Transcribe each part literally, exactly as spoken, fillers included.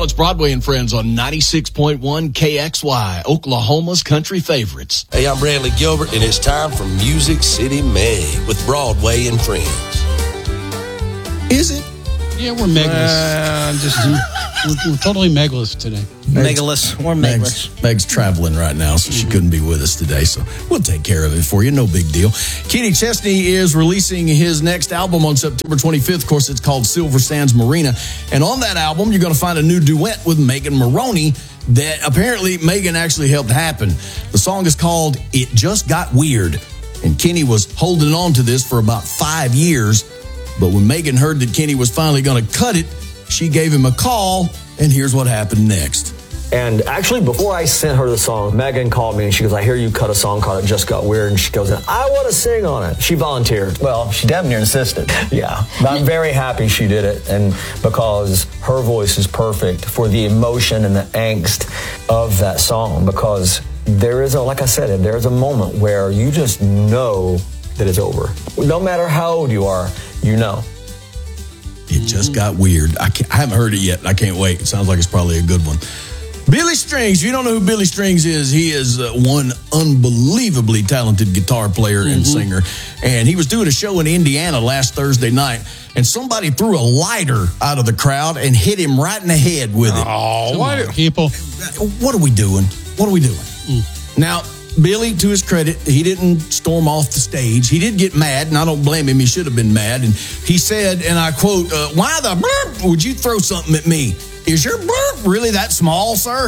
it's Broadway and Friends on ninety-six point one K X Y, Oklahoma's country favorites. Hey, I'm Bradley Gilbert, and it's time for Music City Meg with Broadway and Friends. Is it? Yeah, we're megaless. Uh, just we're, we're totally megaless today. megaless. We're megaless. Meg's, Meg's traveling right now, so she couldn't be with us today. So we'll take care of it for you. No big deal. Kenny Chesney is releasing his next album on September twenty-fifth. Of course, it's called Silver Sands Marina. And on that album, you're going to find a new duet with Megan Maroney that apparently Megan actually helped happen. The song is called It Just Got Weird. And Kenny was holding on to this for about five years. But when Megan heard that Kenny was finally going to cut it, she gave him a call, and here's what happened next. And actually, before I sent her the song, Megan called me and she goes, I hear you cut a song called It Just Got Weird. And she goes, I want to sing on it. She volunteered. Well, she damn near insisted. Yeah. But I'm very happy she did it. And because her voice is perfect for the emotion and the angst of that song. Because there is a, like I said, there's a moment where you just know that it's over. No matter how old you are, you know. It just got weird. I, can't, I haven't heard it yet. I can't wait. It sounds like it's probably a good one. Billy Strings. If you don't know who Billy Strings is, he is uh, one unbelievably talented guitar player and mm-hmm. singer. And he was doing a show in Indiana last Thursday night, and somebody threw a lighter out of the crowd and hit him right in the head with it. Oh, what people? What are we doing? What are we doing? Mm. Now, Billy, to his credit, he didn't storm off the stage. He did get mad, and I don't blame him. He should have been mad. And he said, and I quote, uh, why the burp would you throw something at me? Is your burp really that small, sir?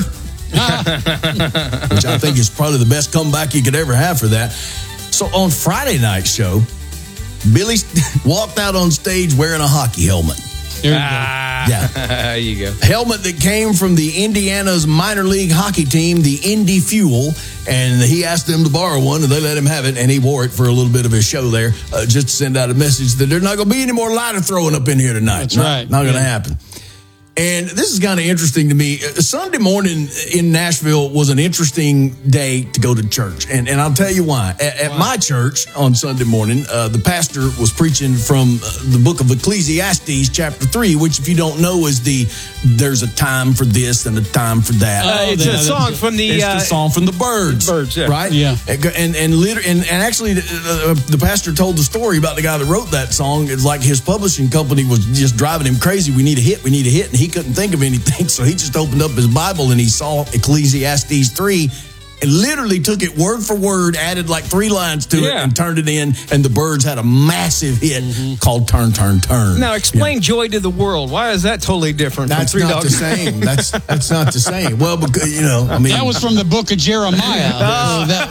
Which I think is probably the best comeback you could ever have for that. So on Friday night's show, Billy walked out on stage wearing a hockey helmet. There you ah, go. Yeah. There you go. Helmet that came from the Indiana's minor league hockey team, the Indy Fuel, and he asked them to borrow one, and they let him have it, and he wore it for a little bit of his show there, uh, just to send out a message that there's not going to be any more lighter throwing up in here tonight. That's not, right. Not going to yeah. happen. And this is kind of interesting to me. Sunday morning in Nashville was an interesting day to go to church. And and I'll tell you why. At, at my church on Sunday morning, uh, the pastor was preaching from uh, the book of Ecclesiastes, chapter three, which, if you don't know, is the there's a time for this and a time for that. Uh, it's a song from the... It's uh, the song from the Birds. Birds, yeah. Right? Yeah. And and, liter- and, and actually, the, uh, the pastor told the story about the guy that wrote that song. It's like his publishing company was just driving him crazy. We need a hit. We need a hit. And he couldn't think of anything. So he just opened up his Bible and he saw Ecclesiastes three and literally took it word for word, added like three lines to yeah. it and turned it in. And the Birds had a massive hit mm-hmm. called Turn, Turn, Turn. Now explain yeah. Joy to the World. Why is that totally different That's from Three not Dogs? the same. That's that's not the same. Well, because, you know, I mean. That was from the book of Jeremiah. Oh. that,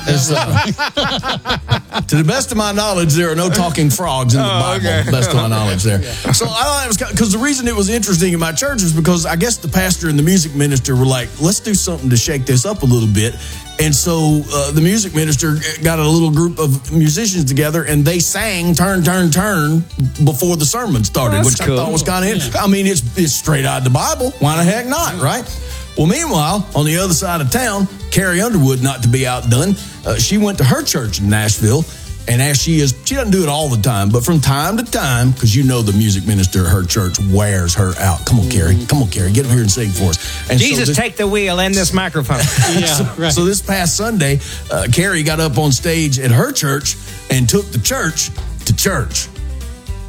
uh, to the best of my knowledge, there are no talking frogs in the oh, Bible. okay. Best of my knowledge there. Yeah. So I thought it was because the reason it was interesting in my church is because I guess the pastor and the music minister were like, let's do something to shake this up a little bit. And so uh, the music minister got a little group of musicians together, and they sang "Turn, Turn, Turn" before the sermon started, oh, which cool. I thought was kind of interesting. I mean, it's it's straight out of the Bible. Why the heck not, right? Well, meanwhile, on the other side of town, Carrie Underwood, not to be outdone, uh, she went to her church in Nashville. And as she is, she doesn't do it all the time, but from time to time, because you know the music minister at her church wears her out. Come on, Carrie. Come on, Carrie. Get up here and sing for us. And Jesus, so this, take the wheel and this microphone. yeah, so, right. so this past Sunday, uh, Carrie got up on stage at her church and took the church to church.